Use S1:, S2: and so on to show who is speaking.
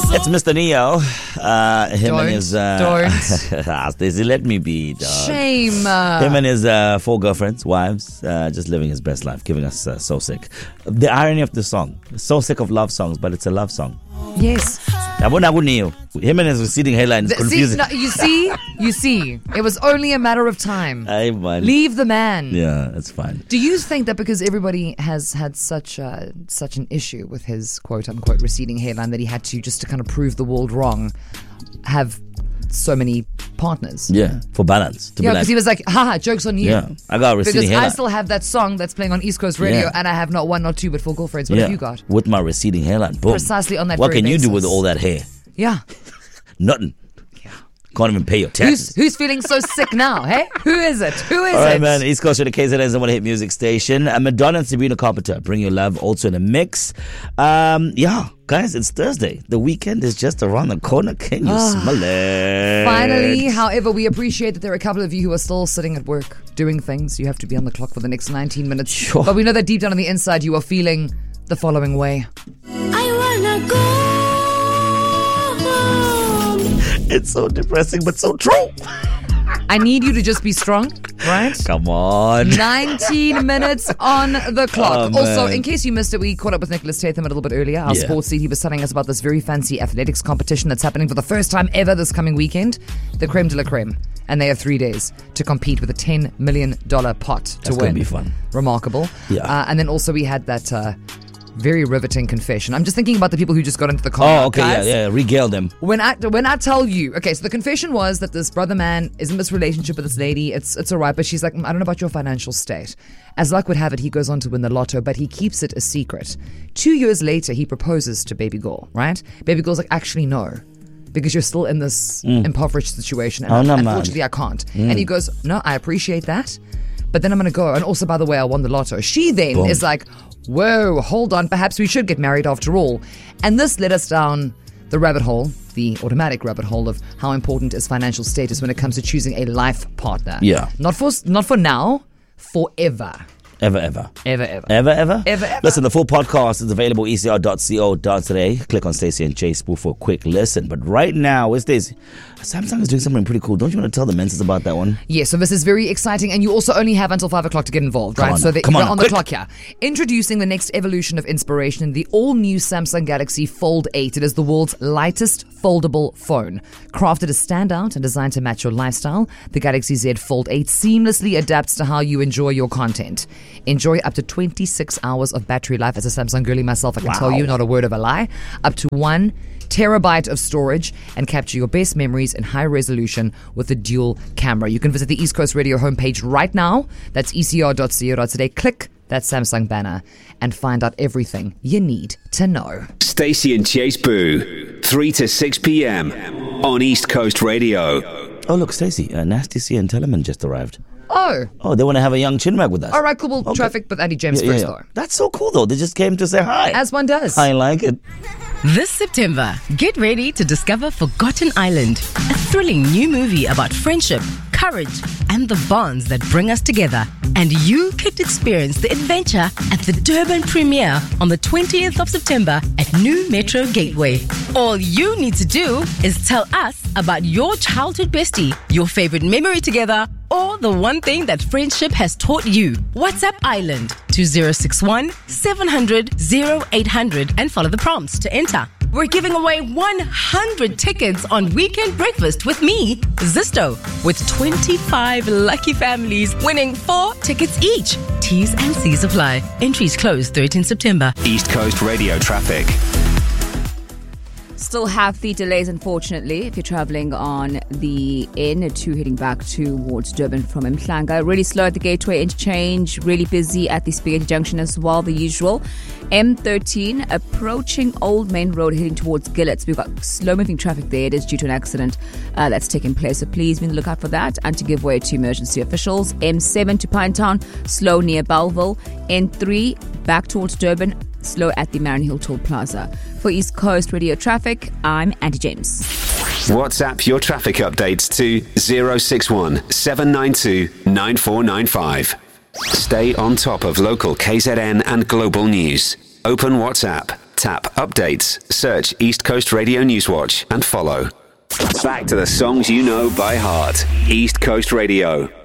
S1: It's Mr. Neo. Him
S2: Don't.
S1: and his... Stacey, let me be, dog.
S2: Shame.
S1: Him and his 4 girlfriends, wives, just living his best life, giving us So Sick. The irony of the song. So sick of love songs, but it's a love song.
S2: Yes.
S1: Him and his receding hairline is confusing.
S2: You see, it was only a matter of time.
S1: Hey, man.
S2: Leave the man.
S1: Yeah, it's fine.
S2: Do you think that because everybody has had such an issue with his quote-unquote receding hairline that he had to, just to kind of prove the world wrong, have so many partners?
S1: Yeah, for balance.
S2: Yeah, because he was like, haha, joke's on you.
S1: Yeah, I got a receding
S2: Because
S1: hairline.
S2: I still have that song that's playing on East Coast Radio, and I have not 1, not 2, but 4 girlfriends. What have you got?
S1: With my receding hairline. Boom.
S2: Precisely on that
S1: What
S2: very
S1: can you do
S2: basis.
S1: with all that hair?
S2: Yeah.
S1: Nothing. Can't even pay your taxes.
S2: Who's feeling so sick now, hey? Who is it?
S1: All right, man. East Coast Radio KZN's number 1 hit music station. Madonna and Sabrina Carpenter, Bring Your Love, also in the mix. Yeah, guys, it's Thursday. The weekend is just around the corner. Can you smell it?
S2: Finally, however, we appreciate that there are a couple of you who are still sitting at work doing things. You have to be on the clock for the next 19 minutes.
S1: Sure.
S2: But we know that deep down on the inside, you are feeling the following way.
S3: I wanna go home.
S1: It's so depressing, but so true.
S2: I need you to just be strong, right?
S1: Come on.
S2: 19 minutes on the clock.
S1: Oh,
S2: Also,
S1: man.
S2: in case you missed it, we caught up with Nicholas Tatham a little bit earlier, our
S1: Yeah.
S2: sports lead. He was telling us about this very fancy athletics competition that's happening for the first time ever this coming weekend, the Creme de la Creme. And they have 3 days to compete with a $10 million pot to
S1: That's
S2: win.
S1: gonna be fun.
S2: Remarkable.
S1: Yeah.
S2: And then also we had that very riveting confession. I'm just thinking about the people who just got into the car.
S1: Oh, okay,
S2: guys.
S1: yeah. Regale them.
S2: When I tell you, okay, so the confession was that this brother man is in this relationship with this lady. It's alright, but she's like, I don't know about your financial state. As luck would have it, he goes on to win the lotto, but he keeps it a secret. 2 years later, he proposes to baby girl, right? Baby girl's like, actually no, because you're still in this impoverished situation, and
S1: Oh, no, man.
S2: unfortunately I can't. And he goes, no, I appreciate that, but then I'm gonna go. And also, by the way, I won the lotto. She then
S1: Boom.
S2: is like, whoa, hold on, perhaps we should get married after all. And this led us down the rabbit hole, the automatic rabbit hole of how important is financial status when it comes to choosing a life partner.
S1: Yeah.
S2: Not for now, forever.
S1: Ever.
S2: Ever.
S1: Ever?
S2: Ever.
S1: Listen, the full podcast is available ecr.co.today. Click on Stacey and Chase Spoo for a quick listen. But right now, it's Stacey. Samsung is doing something pretty cool. Don't you want to tell the menses about that one?
S2: Yeah, so this is very exciting, and you also only have until 5 o'clock to get involved,
S1: Come
S2: right?
S1: on
S2: So
S1: now. Come
S2: we're
S1: on,
S2: on the
S1: quick.
S2: clock here. Introducing the next evolution of inspiration in the all-new Samsung Galaxy Fold 8. It is the world's lightest foldable phone. Crafted to stand out and designed to match your lifestyle, the Galaxy Z Fold 8 seamlessly adapts to how you enjoy your content. Enjoy up to 26 hours of battery life. As a Samsung girly myself, I can tell you, not a word of a lie. Up to 1 terabyte of storage, and capture your best memories in high resolution with a dual camera. You can visit the East Coast Radio homepage right now. That's ecr.co.today. Click that Samsung banner and find out everything you need to know.
S4: Stacey and Chase Boo, 3 to 6 p.m. on East Coast Radio.
S1: Oh, look, Stacey, Nasty C and Telemann just arrived.
S2: Oh,
S1: Oh, they want to have a young chinwag with us.
S2: all right, cool. Well,
S1: Okay.
S2: traffic with Andy James first, though.
S1: That's so cool, though. They just came to say hi.
S2: As one does.
S1: I like it.
S5: This September, get ready to discover Forgotten Island, a thrilling new movie about friendship, courage, and the bonds that bring us together. And you could experience the adventure at the Durban premiere on the 20th of September at New Metro Gateway. All you need to do is tell us about your childhood bestie, your favorite memory together, or the one thing that friendship has taught you. WhatsApp Island to 061 700 0800 and follow the prompts to enter. We're giving away 100 tickets on Weekend Breakfast with me, Zisto, with 25 lucky families winning 4 tickets each. T's and C's apply. Entries close 13 September.
S4: East Coast Radio traffic.
S6: Still have the delays, unfortunately, if you're travelling on the N2 heading back towards Durban from Mhlanga. Really slow at the Gateway interchange, really busy at the Spaghetti Junction as well, the usual. M13 approaching Old Main Road heading towards Gillets. We've got slow-moving traffic there. It is due to an accident that's taken place, so please be on the lookout for that and to give way to emergency officials. M7 to Pinetown, slow near Belleville. N3 back towards Durban, slow at the Marion Hill Toll Plaza. For East Coast Radio Traffic, I'm Andy James.
S4: WhatsApp your traffic updates to 061 792 9495. Stay on top of local KZN and global news. Open WhatsApp Tap Updates, search East Coast Radio Newswatch and follow. Back to the songs you know by heart. East Coast Radio.